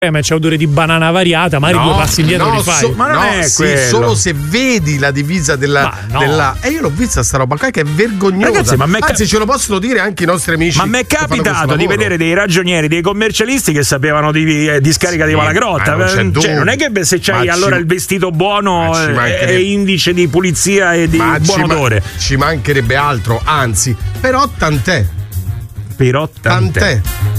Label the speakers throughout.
Speaker 1: ma c'è odore di banana variata, magari due passi indietro li fai.
Speaker 2: Ma non è solo se vedi la divisa della io l'ho vista sta roba qua che è vergognosa. Ragazzi, anzi ce lo possono dire anche i nostri amici.
Speaker 3: Ma mi è capitato di vedere dei ragionieri, dei commercialisti che sapevano di scarica di Malagrotta. Cioè, non è che se c'hai allora il vestito buono è indice di pulizia e di buon odore.
Speaker 2: Ci mancherebbe altro, anzi, però tant'è.
Speaker 3: Però tant'è.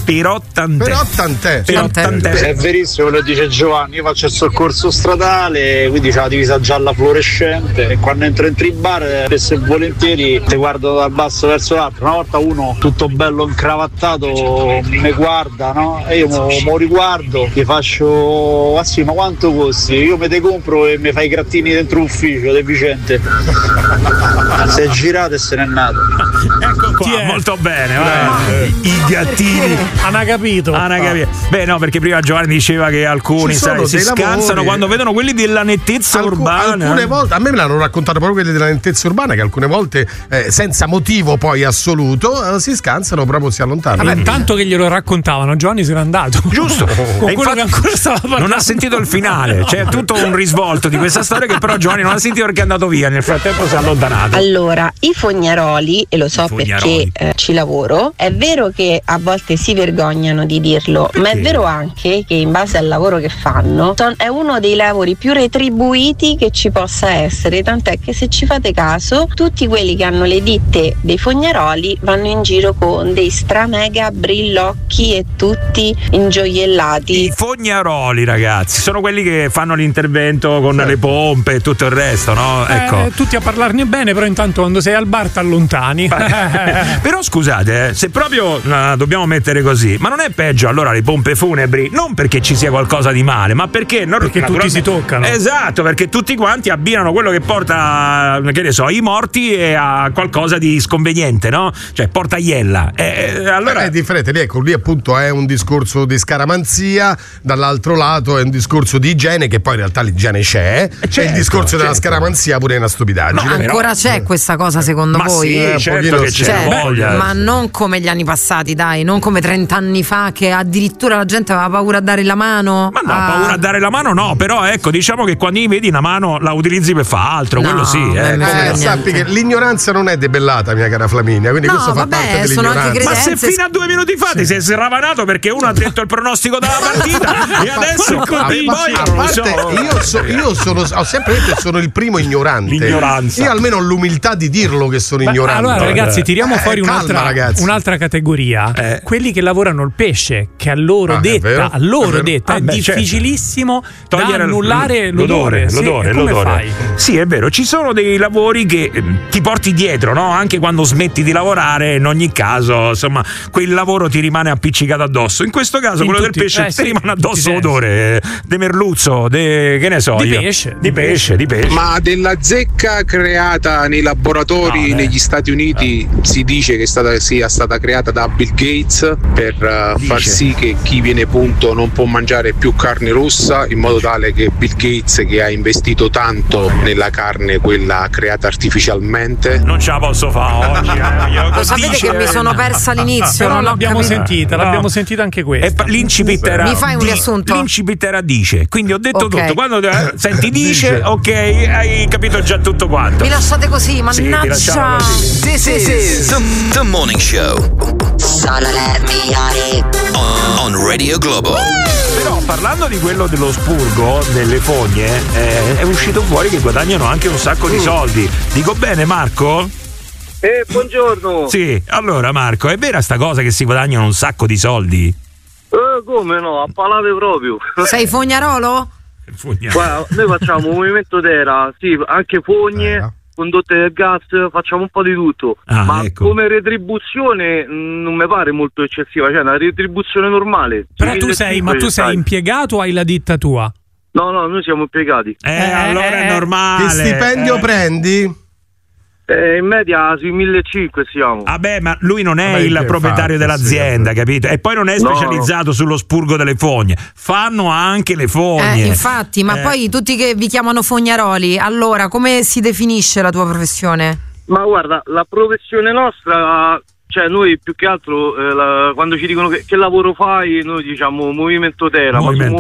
Speaker 4: È verissimo quello che dice Giovanni. Io faccio il soccorso stradale, quindi c'è la divisa gialla fluorescente e quando entro in bar spesso e volentieri ti guardo dal basso verso l'alto. Una volta uno tutto bello incravattato mi guarda, no? E io mo riguardo, gli faccio sì, ma quanto costi? Io me te compro e mi fai i grattini dentro l'ufficio, deficiente. Si è girato e se n'è nato.
Speaker 3: Ecco qua, molto bene. I gattini
Speaker 1: hanno capito.
Speaker 3: Beh, no, perché prima Giovanni diceva che alcuni si scansano quando vedono quelli della nettezza urbana.
Speaker 2: Alcune volte, a me me l'hanno raccontato proprio quelli della nettezza urbana, che alcune volte senza motivo poi assoluto si scansano, proprio si allontanano.
Speaker 1: Vabbè, tanto che glielo raccontavano, Giovanni se n'è andato.
Speaker 3: Giusto.
Speaker 1: Con quello che ancora stava parlando.
Speaker 3: Non ha sentito il finale, c'è tutto un risvolto di questa storia che però Giovanni non ha sentito perché è andato via, nel frattempo si è allontanato.
Speaker 5: Allora, i fognaroli, e lo so perché ci lavoro, è vero che a volte si vergognano di dirlo, ma è vero anche che in base al lavoro che fanno è uno dei lavori più retribuiti che ci possa essere, tant'è che se ci fate caso tutti quelli che hanno le ditte dei fognaroli vanno in giro con dei stramega brillocchi e tutti ingioiellati.
Speaker 3: I fognaroli, ragazzi, sono quelli che fanno l'intervento con le pompe e tutto il resto, no? Ecco.
Speaker 1: Tutti a parlarne bene, però intanto quando sei al bar t'allontani.
Speaker 3: Però scusate, se proprio dobbiamo mettere così, ma non è peggio allora le pompe funebri? Non perché ci sia qualcosa di male, ma perché
Speaker 1: tutti si toccano.
Speaker 3: Esatto, perché tutti quanti abbinano quello che porta, che ne so, i morti e a qualcosa di sconveniente, no? Cioè porta iella. Allora
Speaker 2: è differente, lì appunto è un discorso di scaramanzia, dall'altro lato è un discorso di igiene, che poi in realtà l'igiene c'è, e il discorso della scaramanzia pure è una stupidaggine.
Speaker 6: Ma ancora c'è questa cosa secondo voi?
Speaker 3: Sì, certo che c'è.
Speaker 6: Ma non come gli anni passati, dai, non come 30 anni fa che addirittura la gente aveva paura a dare la mano.
Speaker 3: Ma no, paura a dare la mano no, però ecco, diciamo che quando vedi una mano la utilizzi per fare altro, quello sì.
Speaker 2: Sappi che l'ignoranza non è debellata, mia cara Flaminia, quindi questo fa parte dell'ignoranza.
Speaker 3: Ma se fino a 2 minuti fa ti sei sravanato perché uno ha detto il pronostico della partita e adesso
Speaker 2: io ho sempre detto che sono il primo ignorante.
Speaker 3: L'ignoranza.
Speaker 2: Io almeno ho l'umiltà di dirlo che sono ignorante.
Speaker 1: Allora ragazzi, tiriamo fuori un'altra categoria, quelli che lavorano il pesce, che a loro detta è difficilissimo da annullare l'odore.
Speaker 3: Come fai? Sì, è vero, ci sono dei lavori che ti porti dietro, no? Anche quando smetti di lavorare, in ogni caso, insomma, quel lavoro ti rimane appiccicato addosso. In questo caso quello del pesce ti rimane addosso odore de merluzzo, che ne so, di pesce.
Speaker 7: Ma della zecca creata nei laboratori negli Stati Uniti si dice che sia stata creata da Bill Gates per far sì che chi viene punto non può mangiare più carne rossa, in modo tale che Bill Gates, che ha investito tanto nella carne quella creata artificialmente,
Speaker 3: non ce la posso fare oggi.
Speaker 6: Lo sapete che mi sono persa all'inizio,
Speaker 1: però l'abbiamo sentita anche questa.
Speaker 3: L'incipit era,
Speaker 6: mi fai un riassunto?
Speaker 3: L'incipit era dice, quindi ho detto tutto. Quando senti dice, ok, hai capito già tutto quanto.
Speaker 6: Mi lasciate così, mannaggia.
Speaker 8: This is the morning show on Radio Globo.
Speaker 3: Però parlando di quello dello spurgo delle fogne, è uscito fuori che guadagnano anche un sacco di soldi. Dico bene, Marco?
Speaker 9: Buongiorno.
Speaker 3: Sì, allora Marco, è vera sta cosa che si guadagnano un sacco di soldi?
Speaker 9: Come no, a palate proprio.
Speaker 6: Sei fognarolo?
Speaker 9: Guarda, noi facciamo un movimento terra, sì, anche fogne, condotte del gas, facciamo un po' di tutto. Ma come retribuzione non mi pare molto eccessiva, cioè una retribuzione normale.
Speaker 1: Però tu sei impiegato o hai la ditta tua?
Speaker 9: No, noi siamo impiegati.
Speaker 3: Allora è normale.
Speaker 2: Che stipendio prendi?
Speaker 9: In media sui 1.500 siamo.
Speaker 3: Vabbè, ma lui non è il proprietario dell'azienda, capito? E poi non è specializzato sullo spurgo delle fogne. Fanno anche le fogne.
Speaker 6: Infatti, ma poi tutti che vi chiamano fognaroli, allora come si definisce la tua professione?
Speaker 9: Ma guarda, la professione nostra cioè noi più che altro quando ci dicono che lavoro fai, noi diciamo Movimento Terra,